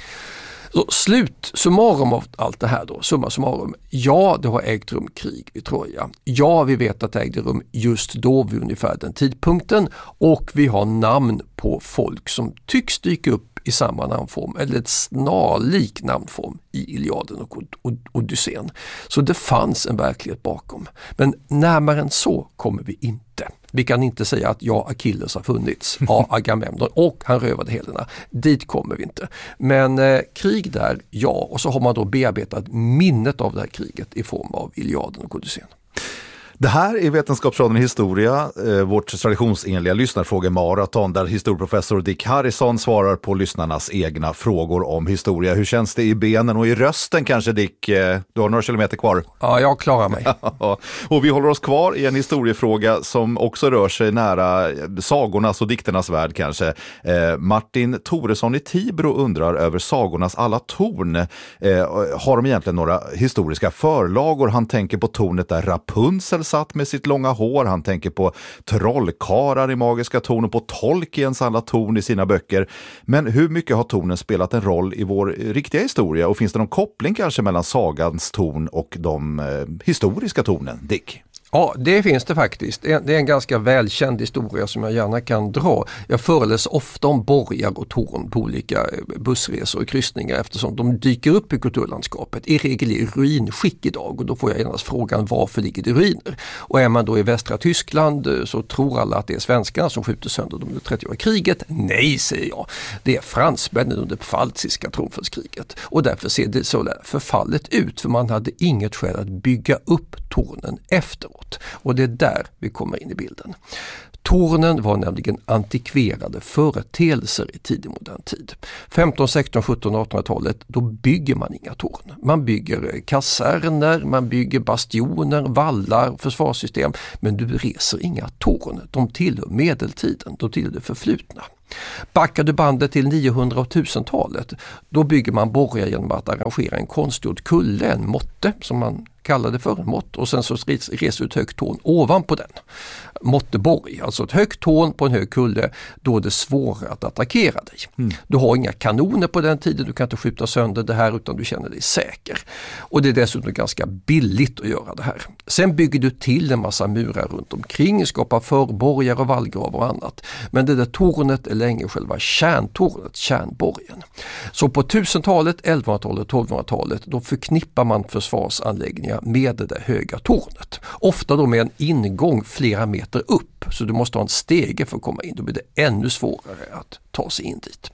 Så slut, summarum av allt det här då, summa summarum, ja det har ägt rum krig i Troja, ja vi vet att det ägde rum just då vid ungefär den tidpunkten och vi har namn på folk som tycks dyka upp i samma namnform eller ett snarlik namnform i Iliaden och Odysseen. Så det fanns en verklighet bakom. Men närmare än så kommer vi inte. Vi kan inte säga att ja, Achilles har funnits, ja, Agamemnon och han rövade Helena. Dit kommer vi inte. Men eh, krig där, ja. Och så har man då bearbetat minnet av det här kriget i form av Iliaden och Odysseen. Det här är Vetenskapsradion historia, eh, vårt traditionsenliga lyssnarfrågemaraton där historieprofessor Dick Harrison svarar på lyssnarnas egna frågor om historia. Hur känns det i benen och i rösten kanske, Dick? Eh, du har några kilometer kvar. Ja, jag klarar mig. Och vi håller oss kvar i en historiefråga som också rör sig nära sagornas och dikternas värld kanske. Eh, Martin Toresson i Tibro undrar över sagornas alla torn. Eh, har de egentligen några historiska förlagor? Han tänker på tornet där Rapunzel satt med sitt långa hår. Han tänker på trollkarlar i magiska torn och på Tolkiens alla torn i sina böcker. Men hur mycket har tornen spelat en roll i vår riktiga historia? Och finns det någon koppling kanske mellan sagans torn och de eh, historiska tornen, Dick? Ja, det finns det faktiskt. Det är en ganska välkänd historia som jag gärna kan dra. Jag föreläser ofta om borgar och torn på olika bussresor och kryssningar eftersom de dyker upp i kulturlandskapet, i regel i ruinskick idag, och då får jag genast frågan varför ligger det ruiner? Och är man då i västra Tyskland så tror alla att det är svenskarna som skjuter sönder dem under trettioåriga kriget. Nej, säger jag. Det är fransmännen under pfalziska tronföljskriget och därför ser det så förfallet ut, för man hade inget skäl att bygga upp tornen efteråt. Och det är där vi kommer in i bilden. Tornen var nämligen antikverade företeelser i tidig modern tid. femton, sexton, sjutton, artonhundratalet, då bygger man inga torn. Man bygger kaserner, man bygger bastioner, vallar, försvarssystem, men du reser inga torn. De tillhör medeltiden, de tillhör det förflutna. Backar du bandet till niohundra- och tusentalet, då bygger man borgar genom att arrangera en konstgjord kulle, en måtte som man kallade för en mått, och sen så reser ut högt torn ovanpå den. Måtteborg, alltså ett högt torn på en hög kulle, då är det svårare att attackera dig. Mm. Du har inga kanoner på den tiden, du kan inte skjuta sönder det här utan du känner dig säker. Och det är dessutom ganska billigt att göra det här. Sen bygger du till en massa murar runt omkring, skapar förborgar och vallgravar och annat. Men det där tornet är länge själva kärntornet, kärnborgen. Så på tusentalet, elvahundratalet, tolvhundratalet, då förknippar man försvarsanläggningar med det där höga tornet. Ofta då med en ingång flera meter upp, så du måste ha en stege för att komma in. Då blir det ännu svårare att ta sig in dit.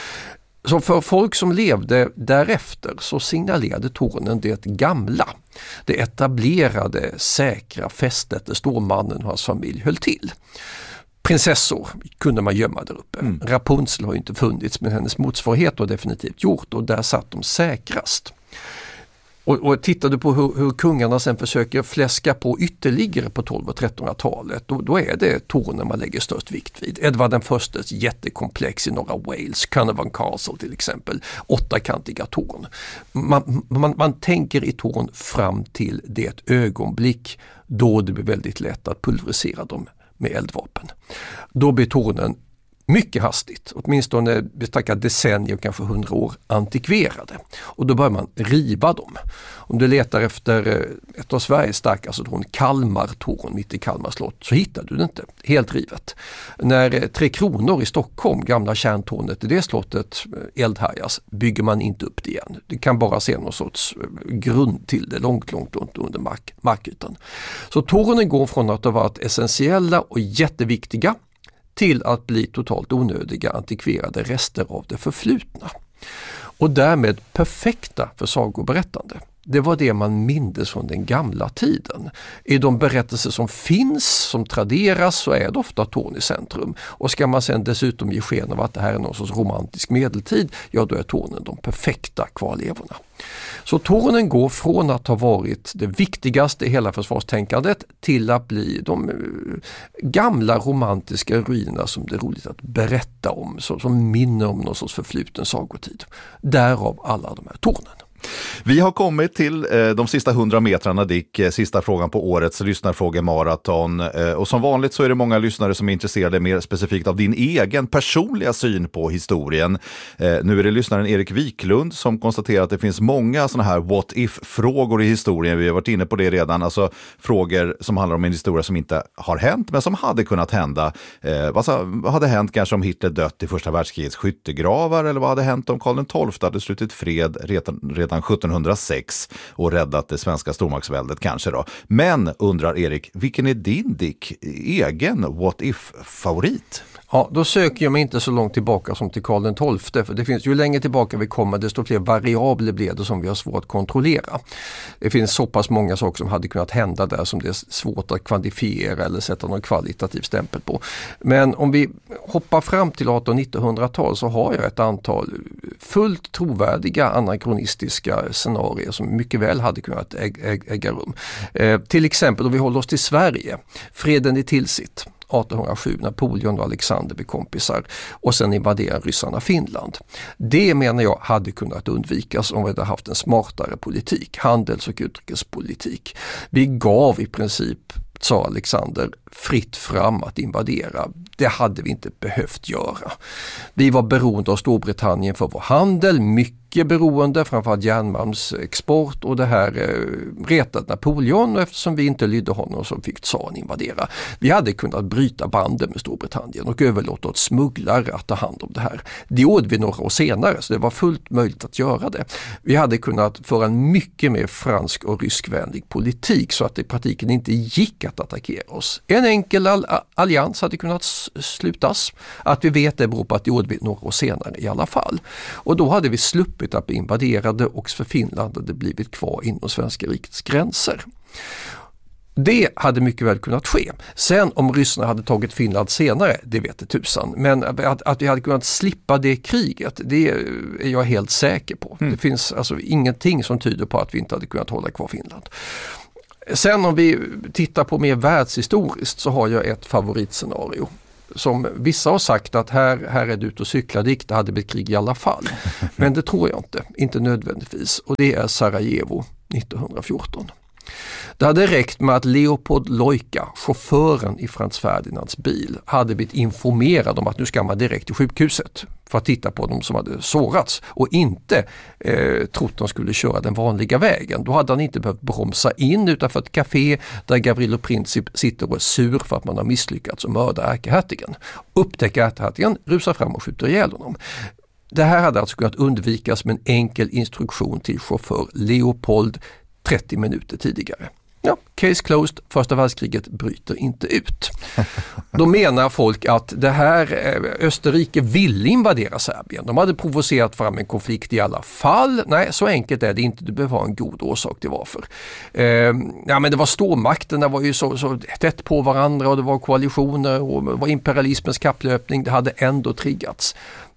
Så för folk som levde därefter så signalerade tornen det gamla. Det etablerade, säkra fästet där stormannen och hans familj höll till. Prinsessor kunde man gömma där uppe. Mm. Rapunzel har ju inte funnits, men hennes motsvarighet har definitivt gjort, och där satt de säkrast. Och, och tittar du på hur, hur kungarna sen försöker fläska på ytterligare på tolv- och trettonhundratalet, då, då är det tornen man lägger störst vikt vid. Edvard den förstes jättekomplex i norra Wales, Carnarvon Castle till exempel, åttakantiga torn. Man, man, man tänker i torn fram till det ögonblick då det blir väldigt lätt att pulverisera dem med eldvapen. Då blir tornen mycket hastigt, åtminstone betraktar decennier, kanske hundra år, antikverade. Och då börjar man riva dem. Om du letar efter ett av Sveriges starkaste torn, Kalmartorn mitt i Kalmar slott, så hittar du det inte. Helt rivet. När Tre Kronor i Stockholm, gamla kärntornet i det slottet, eldhärjas, bygger man inte upp det igen. Du kan bara se någon sorts grund till det långt, långt, långt under mark- markytan. Så tornen går från att ha varit essentiella och jätteviktiga till att bli totalt onödiga antikverade rester av det förflutna. Och därmed perfekta för sagoberättande. Det var det man mindes från den gamla tiden. I de berättelser som finns, som traderas, så är det ofta torn i centrum. Och ska man sen dessutom ge sken av att det här är någon sorts romantisk medeltid, ja då är tornen de perfekta kvarlevorna. Så tornen går från att ha varit det viktigaste i hela försvarstänkandet till att bli de gamla romantiska ruinerna som det är roligt att berätta om, som minner om någon sorts förfluten sagotid. Därav alla de här tornen. Vi har kommit till eh, de sista hundra metrarna, Dick, eh, sista frågan på årets lyssnarfrågemaraton. Eh, och som vanligt så är det många lyssnare som är intresserade mer specifikt av din egen personliga syn på historien. Eh, nu är det lyssnaren Erik Wiklund som konstaterar att det finns många sådana här what if-frågor i historien. Vi har varit inne på det redan, alltså frågor som handlar om en historia som inte har hänt men som hade kunnat hända. Eh, vad, vad hade hänt kanske om Hitler dött i första världskrigets skyttegravar, eller vad hade hänt om Karl den tolfte hade slutit fred redan, redan sjuttonhundrasex och räddat det svenska stormaktsväldet kanske då. Men, undrar Erik, vilken är din, Dick, egen what if-favorit? Ja, då söker jag mig inte så långt tillbaka som till Karl den tolfte, för det finns ju längre tillbaka vi kommer desto fler variabler blir det som vi har svårt att kontrollera. Det finns så pass många saker som hade kunnat hända där som det är svårt att kvantifiera eller sätta någon kvalitativ stämpel på. Men om vi hoppar fram till artonhundra- och nittonhundratal så har jag ett antal fullt trovärdiga anakronistiska scenarier som mycket väl hade kunnat äg- äg- äga rum. Eh, till exempel om vi håller oss till Sverige, freden i Tilsit. artonhundrasju, Napoleon och Alexander blir kompisar och sen invaderar ryssarna Finland. Det menar jag hade kunnat undvikas om vi hade haft en smartare politik, handels- och utrikespolitik. Vi gav i princip sa Alexander fritt fram att invadera. Det hade vi inte behövt göra. Vi var beroende av Storbritannien för vår handel, mycket beroende, framförallt järnmalmsexport, och det här eh, retade Napoleon, och eftersom vi inte lydde honom så fick tsaren invadera. Vi hade kunnat bryta banden med Storbritannien och överlåta åt smugglare att ta hand om det här. Det gjorde vi några år senare, så det var fullt möjligt att göra det. Vi hade kunnat föra en mycket mer fransk och ryskvänlig politik så att det i praktiken inte gick att attackera oss. En enkel all- allians hade kunnat s- slutas. Att vi vet det beror på att det gjorde vi några år senare i alla fall. Och då hade vi sluppit att bli invaderade, och för Finland hade blivit kvar inom svenska rikets gränser. Det hade mycket väl kunnat ske. Sen om ryssarna hade tagit Finland senare, det vet det tusan. Men att, att vi hade kunnat slippa det kriget, det är jag helt säker på. Mm. Det finns alltså ingenting som tyder på att vi inte hade kunnat hålla kvar Finland. Sen om vi tittar på mer världshistoriskt så har jag ett favoritscenario. Som vissa har sagt att här, här är det ut och cykla, det hade blivit krig i alla fall. Men det tror jag inte, inte nödvändigtvis. Och det är Sarajevo nittonhundrafjorton. Det hade räckt med att Leopold Lojka, chauffören i Frans Ferdinands bil, hade blivit informerad om att nu ska man direkt till sjukhuset för att titta på dem som hade sårats och inte eh, trott att de skulle köra den vanliga vägen. Då hade han inte behövt bromsa in utanför ett café där Gavrilo Princip sitter och är sur för att man har misslyckats och mörda ärkehertigen. Upptäcker ärkehertigen, rusar fram och skjuter ihjäl honom. Det här hade alltså kunnat undvikas med en enkel instruktion till chaufför Leopold trettio minuter tidigare. Ja, case closed, första världskriget bryter inte ut. Då menar folk att det här Österrike ville invadera Serbien. De hade provocerat fram en konflikt i alla fall. Nej, så enkelt är det inte. Du behöver ha en god orsak till varför. Eh, ja, men det var stormakterna var ju så, så tätt på varandra och det var koalitioner och det var imperialismens kapplöpning. Det hade ändå triggats.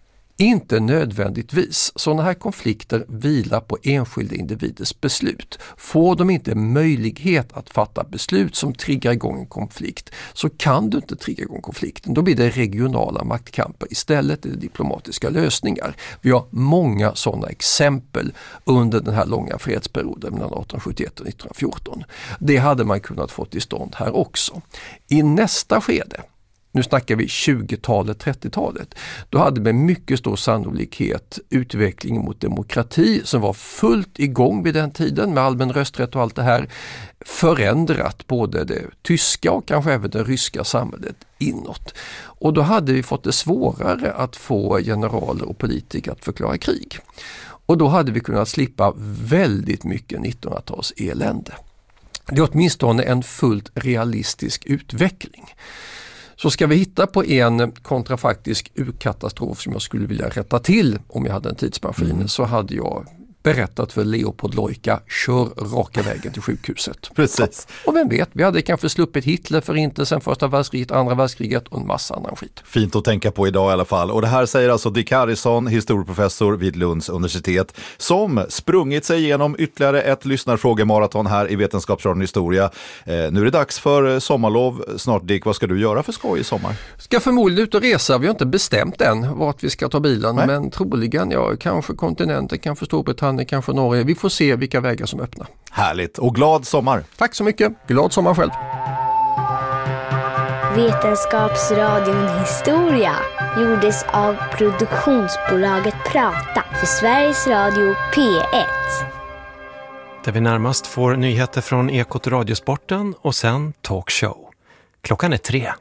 Inte nödvändigtvis. Sådana här konflikter vilar på enskilda individers beslut. Får de inte möjlighet att fatta beslut som triggar igång en konflikt, så kan du inte trigga igång konflikten. Då blir det regionala maktkamper. Istället är det diplomatiska lösningar. Vi har många sådana exempel under den här långa fredsperioden mellan arton sjuttioett och nittonhundrafjorton. Det hade man kunnat få till stånd här också. I nästa skede, nu snackar vi tjugotalet, trettiotalet. Då hade med mycket stor sannolikhet utvecklingen mot demokrati som var fullt igång vid den tiden med allmän rösträtt och allt det här förändrat både det tyska och kanske även det ryska samhället inåt. Och då hade vi fått det svårare att få generaler och politiker att förklara krig. Och då hade vi kunnat slippa väldigt mycket nittonhundratals elände. Det är åtminstone en fullt realistisk utveckling. Så ska vi hitta på en kontrafaktisk urkatastrof som jag skulle vilja rätta till om jag hade en tidsmaskin, mm. så hade jag berättat för Leopold Lojka, kör raka vägen till sjukhuset. Precis. Och vem vet, vi hade kanske sluppit Hitler, förintelsen, första världskriget, andra världskriget och en massa annan skit. Fint att tänka på idag i alla fall. Och det här säger alltså Dick Harrison, historieprofessor vid Lunds universitet, som sprungit sig igenom ytterligare ett lyssnarfrågemaraton här i Vetenskapsradion Historia. Eh, nu är det dags för sommarlov. Snart, Dick, vad ska du göra för skoj i sommar? Ska förmodligen ut och resa. Vi har inte bestämt än vart vi ska ta bilen, Nej. men troligen, ja, kanske kontinenten, kanske Storbritannien, Storbritannien, kanske Norge. Vi får se vilka vägar som öppnar. Härligt och glad sommar. Tack så mycket. Glad sommar själv. Vetenskapsradion Historia gjordes av produktionsbolaget Prata för Sveriges Radio P ett. Där vi närmast får nyheter från Ekot och Radiosporten och sen talkshow. Klockan är tre.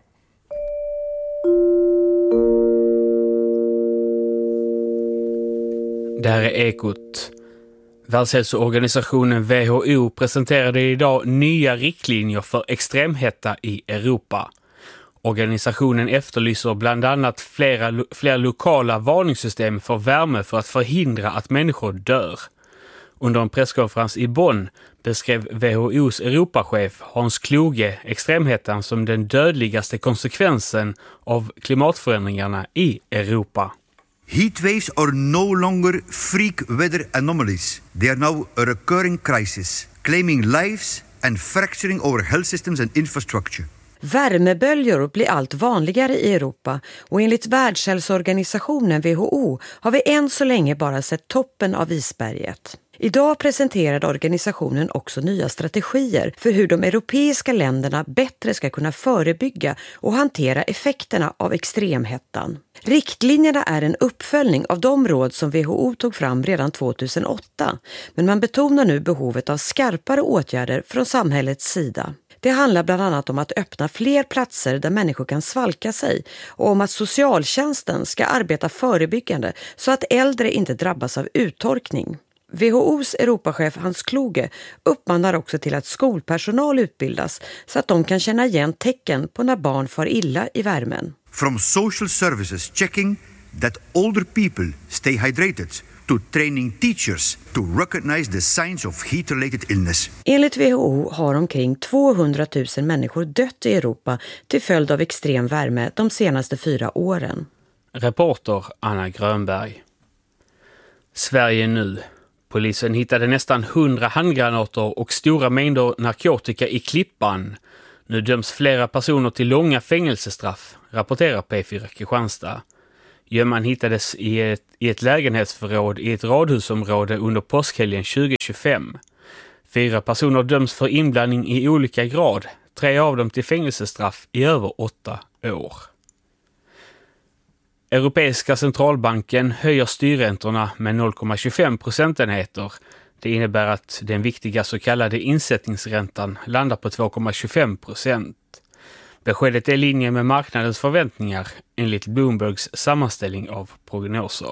Det här är Ekot. Världshälsoorganisationen W H O presenterade idag nya riktlinjer för extremhetta i Europa. Organisationen efterlyser bland annat flera, flera lokala varningssystem för värme för att förhindra att människor dör. Under en presskonferens i Bonn beskrev W H O:s Europachef Hans Kluge extremhettan som den dödligaste konsekvensen av klimatförändringarna i Europa. Heat waves are no longer freak weather anomalies. They are now a recurring crisis, claiming lives and fracturing our health systems and infrastructure. Värmeböljor blir allt vanligare i Europa och enligt Världshälsoorganisationen W H O har vi än så länge bara sett toppen av isberget. Idag presenterade organisationen också nya strategier för hur de europeiska länderna bättre ska kunna förebygga och hantera effekterna av extremhettan. Riktlinjerna är en uppföljning av de råd som W H O tog fram redan tvåtusenåtta, men man betonar nu behovet av skarpare åtgärder från samhällets sida. Det handlar bland annat om att öppna fler platser där människor kan svalka sig och om att socialtjänsten ska arbeta förebyggande så att äldre inte drabbas av uttorkning. W H O:s Europachef Hans Kluge uppmanar också till att skolpersonal utbildas så att de kan känna igen tecken på när barn far illa i värmen. From social services checking that older people stay hydrated to training teachers to recognize the signs of heat-related illness. Enligt W H O har omkring tvåhundratusen människor dött i Europa till följd av extrem värme de senaste fyra åren. Reporter Anna Grönberg. Sverige nu. Polisen hittade nästan hundra handgranater och stora mängder narkotika i Klippan. Nu döms flera personer till långa fängelsestraff, rapporterar P fyra Kristianstad. Gömman hittades i ett, i ett lägenhetsförråd i ett radhusområde under påskhelgen tjugo tjugofem. Fyra personer döms för inblandning i olika grad, tre av dem till fängelsestraff i över åtta år. Europeiska centralbanken höjer styrräntorna med noll komma tjugofem procentenheter. Det innebär att den viktiga så kallade insättningsräntan landar på två komma tjugofem procent. Beskedet är i linje med marknadens förväntningar enligt Bloombergs sammanställning av prognoser.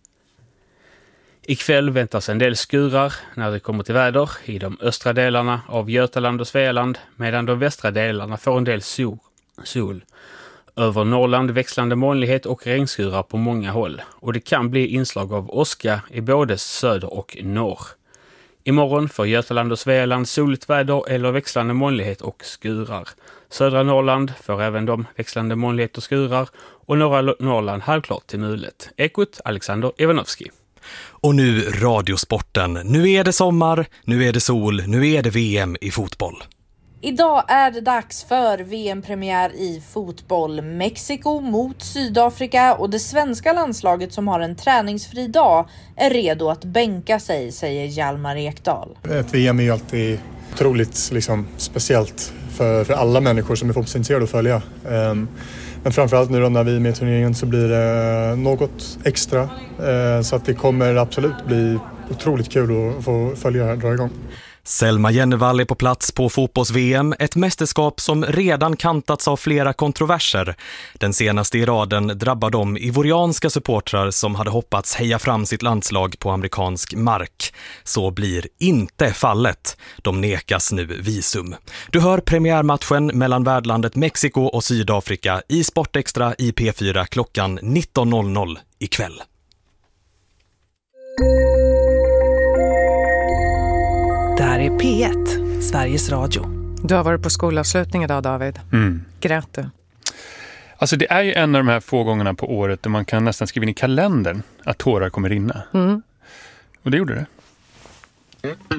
Ikväll väntas en del skurar när det kommer till väder i de östra delarna av Götaland och Svealand medan de västra delarna får en del sol. Över Norrland växlande molnighet och regnskurar på många håll och det kan bli inslag av åska i både söder och norr. Imorgon får Götaland och Svealand soligt väder eller växlande molnighet och skurar. Södra Norrland får även de växlande molnighet och skurar och norra Norrland halvklart till mulet. Ekot Alexander Ivanovski. Och nu Radiosporten. Nu är det sommar, nu är det sol, nu är det V M i fotboll. Idag är det dags för V M-premiär i fotboll. Mexiko mot Sydafrika och det svenska landslaget som har en träningsfri dag är redo att bänka sig, säger Hjalmar Ekdal. Ett V M är ju alltid otroligt liksom, speciellt för, för alla människor som är fotbollsintresserade att följa. Um, men framförallt nu då när vi är med i turneringen så blir det något extra. Uh, så att det kommer absolut bli otroligt kul att få följa det här, dra igång. Selma Jennevall är på plats på fotbolls-V M, ett mästerskap som redan kantats av flera kontroverser. Den senaste i raden drabbar de ivorianska supportrar som hade hoppats heja fram sitt landslag på amerikansk mark. Så blir inte fallet. De nekas nu visum. Du hör premiärmatchen mellan värdlandet Mexiko och Sydafrika i Sportextra i P fyra klockan nitton noll noll ikväll. Det här är P ett, Sveriges Radio. Du har varit på skolavslutning idag, David. Mm. Grät du? Alltså det är ju en av de här få gångerna på året där man kan nästan skriva in i kalendern att tårar kommer rinna. Mm. Och det gjorde det.